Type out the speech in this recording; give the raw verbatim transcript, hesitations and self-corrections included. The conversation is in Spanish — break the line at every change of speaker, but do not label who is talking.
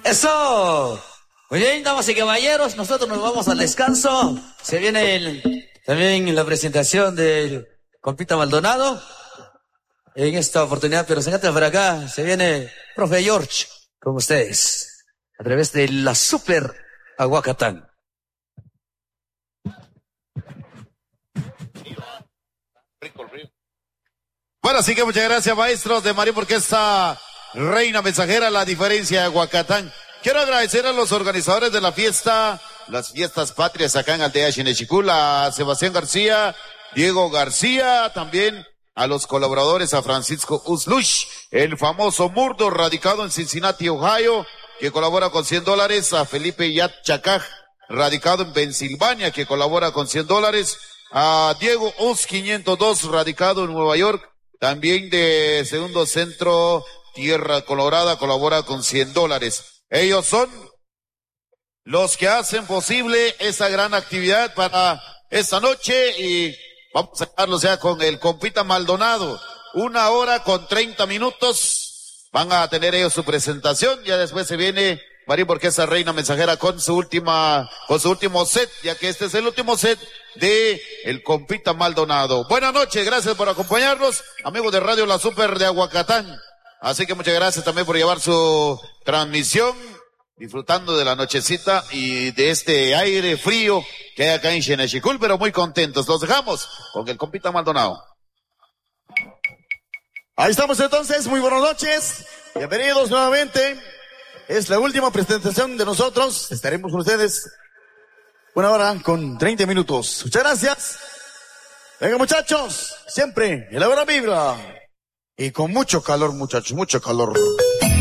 Eso. Muy bien, damas y caballeros, nosotros nos vamos al descanso. Se viene el, también la presentación del compita Maldonado. En esta oportunidad, pero se encuentra por acá, se viene profe George con ustedes, a través de la Super Aguacatán.
Bueno, así que muchas gracias, maestros de María, porque esta reina mensajera, la diferencia de Aguacatán. Quiero agradecer a los organizadores de la fiesta, las fiestas patrias acá en Aldea Xinechicul, a Sebastián García, Diego García, también a los colaboradores, a Francisco Uslush, el famoso Murdo, radicado en Cincinnati, Ohio, que colabora con cien dólares, a Felipe Yat Chacaj, radicado en Pensilvania, que colabora con cien dólares, a Diego Us quinientos dos, radicado en Nueva York, también de Segundo Centro, Tierra Colorada, colabora con cien dólares. Ellos son los que hacen posible esa gran actividad para esta noche y vamos a dejarlos ya con el compita Maldonado. Una hora con treinta minutos. Van a tener ellos su presentación. Ya después se viene María Borquesa Reina Mensajera con su última, con su último set, ya que este es el último set de el compita Maldonado. Buenas noches, gracias por acompañarnos, amigos de Radio La Super de Aguacatán. Así que muchas gracias también por llevar su transmisión, disfrutando de la nochecita y de este aire frío que hay acá en Xinechicul, pero muy contentos. Los dejamos con el compita Maldonado.
Ahí estamos entonces, muy buenas noches, bienvenidos nuevamente. Es la última presentación de nosotros, estaremos con ustedes una hora con treinta minutos. Muchas gracias. Venga muchachos, siempre en la buena vibra y con mucho calor muchachos, mucho calor.